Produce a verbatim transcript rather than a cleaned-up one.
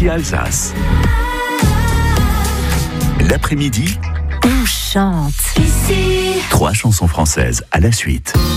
ici Alsace. L'après-midi, on chante. Ici. Trois chansons françaises à la suite.